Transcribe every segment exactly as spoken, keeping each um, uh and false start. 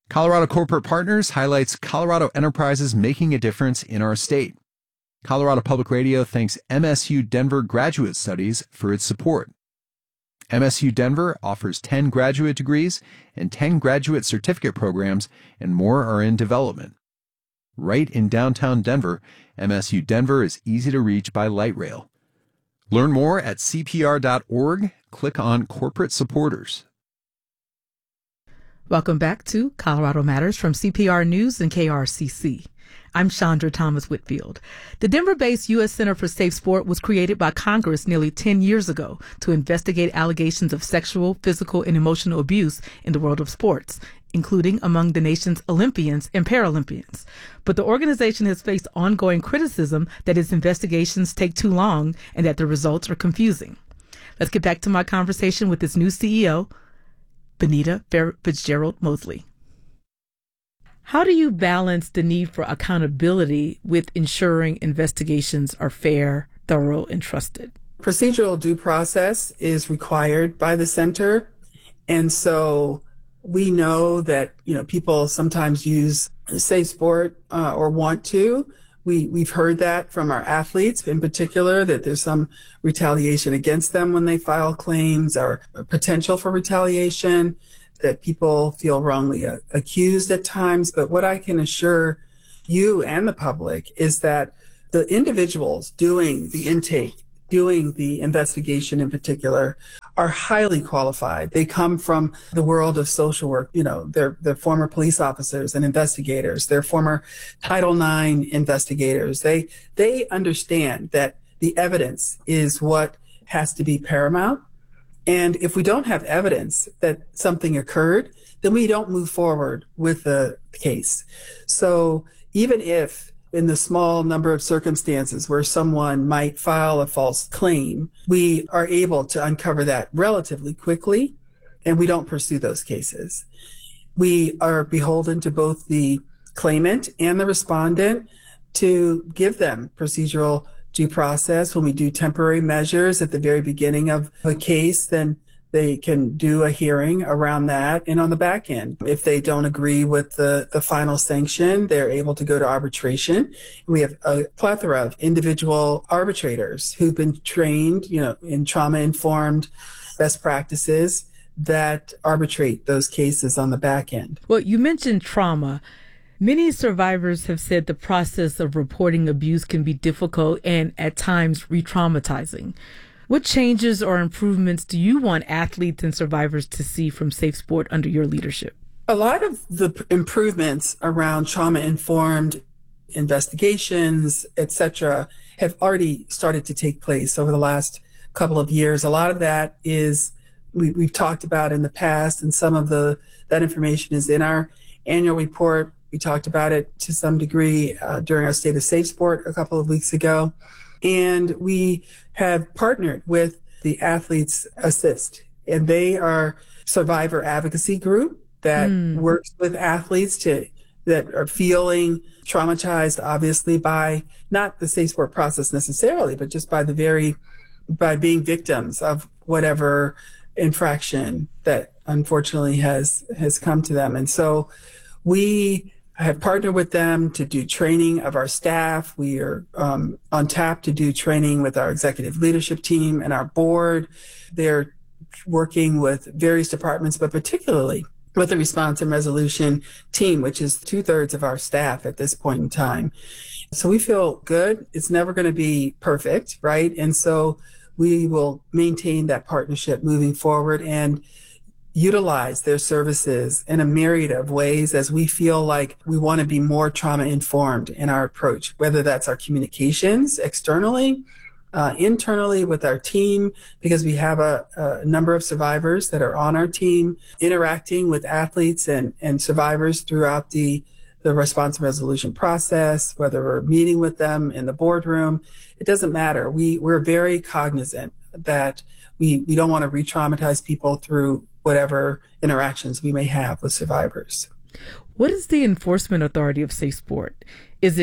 Colorado Corporate Partners highlights Colorado enterprises making a difference in our state. Colorado Public Radio thanks M S U Denver Graduate Studies for its support. M S U Denver offers ten graduate degrees and ten graduate certificate programs, and more are in development. Right in downtown Denver, M S U Denver is easy to reach by light rail. Learn more at C P R dot org. Click on Corporate Supporters. Welcome back to Colorado Matters from C P R News and K R C C. I'm Chandra Thomas Whitfield. The Denver-based U S Center for Safe Sport was created by Congress nearly ten years ago to investigate allegations of sexual, physical, and emotional abuse in the world of sports, including among the nation's Olympians and Paralympians. But the organization has faced ongoing criticism that its investigations take too long and that the results are confusing. Let's get back to my conversation with its new C E O, Benita Fitzgerald Mosley. How do you balance the need for accountability with ensuring investigations are fair, thorough, and trusted? Procedural due process is required by the center. And so we know that, you know, people sometimes use safe sport uh, or want to. We, we've heard that from our athletes in particular, that there's some retaliation against them when they file claims or potential for retaliation, that people feel wrongly uh, accused at times. But what I can assure you and the public is that the individuals doing the intake, doing the investigation in particular, are highly qualified. They come from the world of social work. You know, they're, they're former police officers and investigators. They're former Title nine investigators. They, they understand that the evidence is what has to be paramount. And if we don't have evidence that something occurred, then we don't move forward with the case. So even if in the small number of circumstances where someone might file a false claim, we are able to uncover that relatively quickly, and we don't pursue those cases. We are beholden to both the claimant and the respondent to give them procedural due process. When we do temporary measures at the very beginning of a case, then they can do a hearing around that. And on the back end, if they don't agree with the, the final sanction, they're able to go to arbitration. We have a plethora of individual arbitrators who've been trained, you know, in trauma-informed best practices that arbitrate those cases on the back end. Well, you mentioned trauma. Many survivors have said the process of reporting abuse can be difficult and at times re-traumatizing. What changes or improvements do you want athletes and survivors to see from Safe Sport under your leadership? A lot of the improvements around trauma-informed investigations, et cetera, have already started to take place over the last couple of years. A lot of that is we, we've talked about in the past, and some of the that information is in our annual report. We talked about it to some degree uh, during our State of Safe Sport a couple of weeks ago. And we have partnered with the Athletes Assist, and they are survivor advocacy group that mm. works with athletes to that are feeling traumatized, obviously, by not the safe sport process necessarily, but just by the very, by being victims of whatever infraction that unfortunately has, has come to them. And so we have partnered with them to do training of our staff. We are um, on tap to do training with our executive leadership team and our board. They're working with various departments, but particularly with the response and resolution team, which is two thirds of our staff at this point in time. So we feel good. It's never going to be perfect, right? And so we will maintain that partnership moving forward and utilize their services in a myriad of ways as we feel like we want to be more trauma informed in our approach, whether that's our communications externally, uh, internally with our team, because we have a, a number of survivors that are on our team interacting with athletes and, and survivors throughout the, the response and resolution process, whether we're meeting with them in the boardroom. It doesn't matter. We, we're very cognizant that we, we don't want to re-traumatize people through whatever interactions we may have with survivors. What is the enforcement authority of Safe Sport? Is it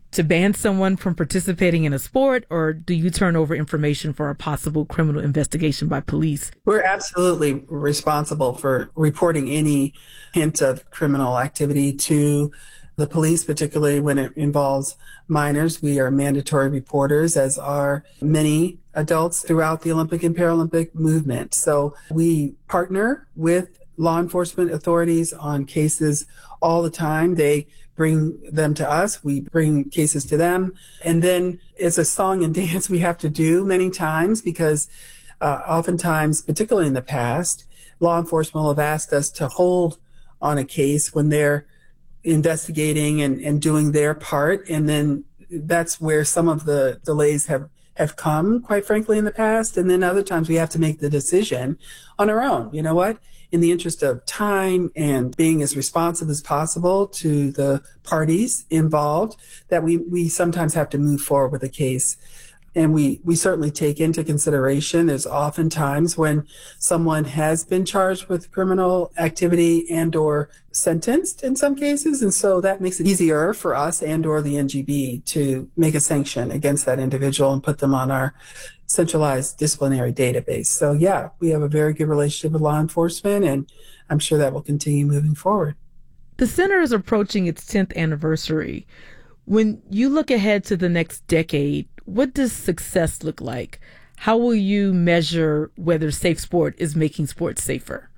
to ban someone from participating in a sport, or do you turn over information for a possible criminal investigation by police? We're absolutely responsible for reporting any hint of criminal activity to the police, particularly when it involves minors. We are mandatory reporters, as are many adults throughout the Olympic and Paralympic movement. So we partner with law enforcement authorities on cases all the time. They bring them to us. We bring cases to them. And then it's a song and dance we have to do many times because uh, oftentimes, particularly in the past, law enforcement will have asked us to hold on a case when they're investigating and, and doing their part. And then that's where some of the delays have, have come, quite frankly, in the past. And then other times we have to make the decision on our own. You know what? In the interest of time and being as responsive as possible to the parties involved, that we, we sometimes have to move forward with a case. And we, we certainly take into consideration there's often times when someone has been charged with criminal activity and or sentenced in some cases. And so that makes it easier for us and or the N G B to make a sanction against that individual and put them on our centralized disciplinary database. So yeah, we have a very good relationship with law enforcement, and I'm sure that will continue moving forward. The center is approaching its tenth anniversary. When you look ahead to the next decade, what does success look like? How will you measure whether Safe Sport is making sports safer?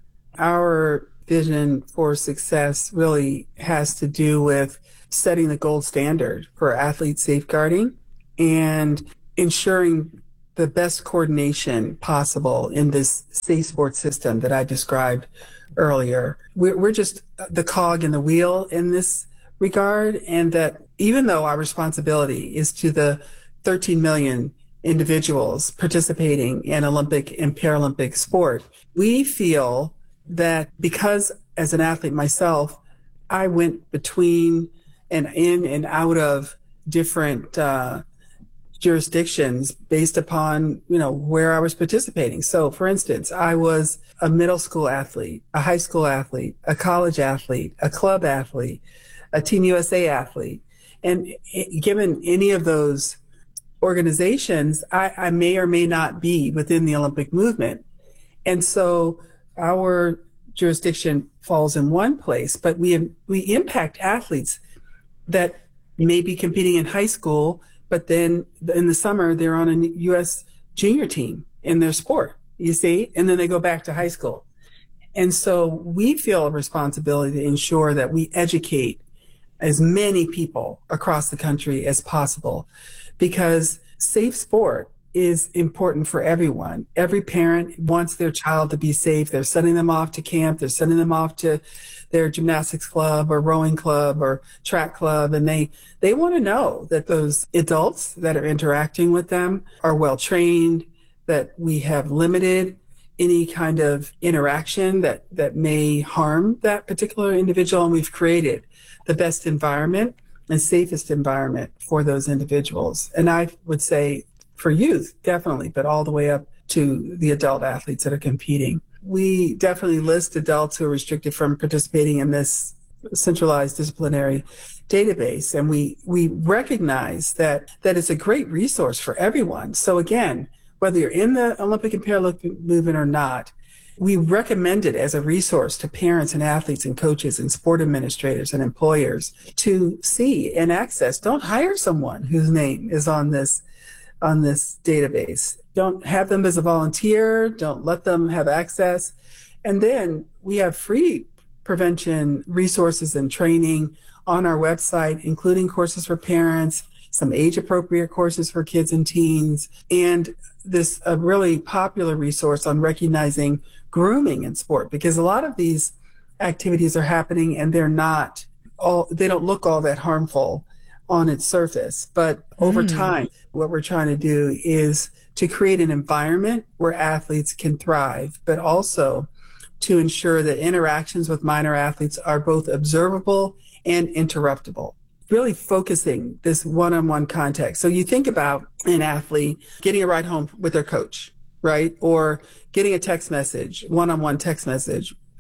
Our vision for success really has to do with setting the gold standard for athlete safeguarding and ensuring the best coordination possible in this safe sport system that I described earlier. We're, we're just the cog in the wheel in this regard, and that even though our responsibility is to the thirteen million individuals participating in Olympic and Paralympic sport, we feel that because as an athlete myself, I went between and in and out of different uh, jurisdictions based upon, you know, where I was participating. So for instance, I was a middle school athlete, a high school athlete, a college athlete, a club athlete, a Team U S A athlete. And given any of those organizations, I, I may or may not be within the Olympic movement. And so our jurisdiction falls in one place, but we we impact athletes that may be competing in high school, but then in the summer they're on a U S junior team in their sport, you see, and then they go back to high school. And so we feel a responsibility to ensure that we educate as many people across the country as possible, because safe sport is important for everyone. Every parent wants their child to be safe. They're sending them off to camp. They're sending them off to their gymnastics club or rowing club or track club. And they, they want to know that those adults that are interacting with them are well trained, that we have limited any kind of interaction that, that may harm that particular individual. And we've created the best environment and safest environment for those individuals. And I would say for youth, definitely, but all the way up to the adult athletes that are competing. We definitely list adults who are restricted from participating in this centralized disciplinary database. And we, we recognize that, that it's a great resource for everyone. So again, whether you're in the Olympic and Paralympic movement or not, we recommend it as a resource to parents and athletes and coaches and sport administrators and employers to see and access. Don't hire someone whose name is on this on this database. Don't have them as a volunteer. Don't let them have access. And then we have free prevention resources and training on our website, including courses for parents, some age-appropriate courses for kids and teens, and this a really popular resource on recognizing grooming in sport, because a lot of these activities are happening and they're not all, they don't look all that harmful on its surface. But over mm. time, what we're trying to do is to create an environment where athletes can thrive, but also to ensure that interactions with minor athletes are both observable and interruptible. Really focusing this one-on-one context. So you think about an athlete getting a ride home with their coach, right? Or getting a text message, one-on-one text message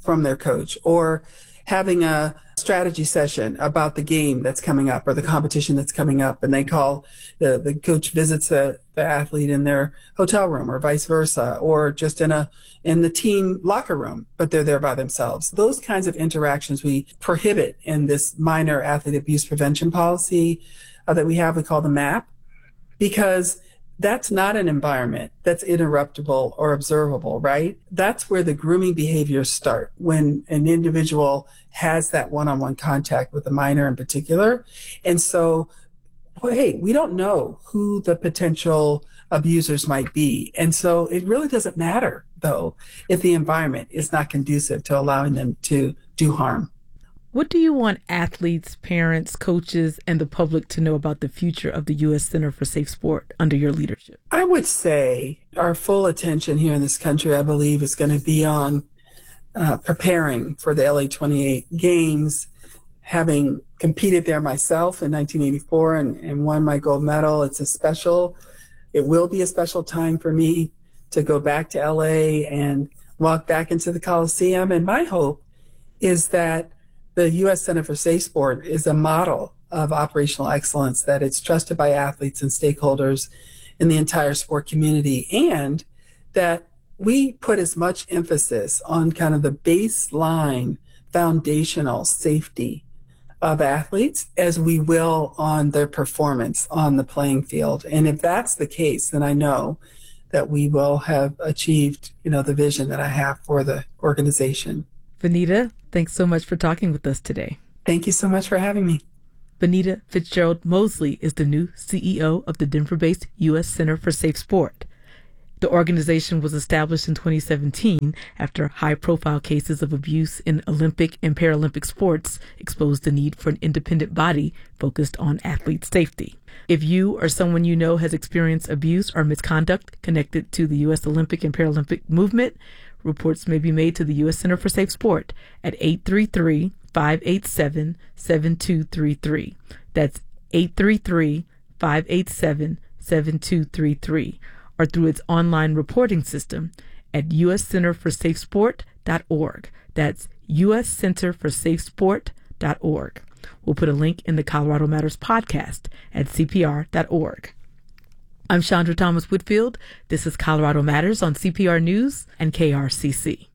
from their coach, or having a strategy session about the game that's coming up or the competition that's coming up. And they call the, the coach visits the, the athlete in their hotel room or vice versa, or just in a, in the team locker room, but they're there by themselves. Those kinds of interactions we prohibit in this minor athlete abuse prevention policy uh, that we have, we call the MAP, because that's not an environment that's interruptible or observable, right? That's where the grooming behaviors start, when an individual has that one-on-one contact with a minor in particular. And so, well, hey, we don't know who the potential abusers might be. And so it really doesn't matter, though, if the environment is not conducive to allowing them to do harm. What do you want athletes, parents, coaches, and the public to know about the future of the U S Center for Safe Sport under your leadership? I would say our full attention here in this country, I believe, is going to be on uh, preparing for the L A twenty-eight Games, having competed there myself in nineteen eighty-four and, and won my gold medal. It's a special, it will be a special time for me to go back to L A and walk back into the Coliseum. And my hope is that the U S Center for Safe Sport is a model of operational excellence, that it's trusted by athletes and stakeholders in the entire sport community, and that we put as much emphasis on kind of the baseline foundational safety of athletes as we will on their performance on the playing field. And if that's the case, then I know that we will have achieved, you know, the vision that I have for the organization. Vanita, thanks so much for talking with us today. Thank you so much for having me. Vanita Fitzgerald Mosley is the new C E O of the Denver-based U S Center for Safe Sport. The organization was established in twenty seventeen after high-profile cases of abuse in Olympic and Paralympic sports exposed the need for an independent body focused on athlete safety. If you or someone you know has experienced abuse or misconduct connected to the U S Olympic and Paralympic movement, reports may be made to the U S Center for Safe Sport at eight three three, five eight seven, seven two three three. That's eight three three, five eight seven, seven two three three, or through its online reporting system at u s center for safe sport dot org. That's u s center for safe sport dot org. We'll put a link in the Colorado Matters podcast at c p r dot org. I'm Chandra Thomas Whitfield. This is Colorado Matters on C P R News and K R C C.